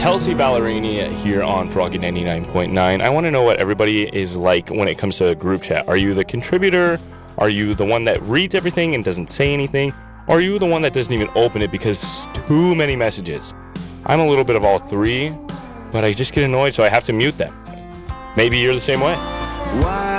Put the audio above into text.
Kelsey Ballerini here on Froggy 99.9. I want to know what everybody is like when it comes to a group chat. Are you the contributor? Are you the one that reads everything and doesn't say anything? Or are you the one that doesn't even open it because too many messages? I'm a little bit of all three, but I just get annoyed, so I have to mute them. Maybe you're the same way. Why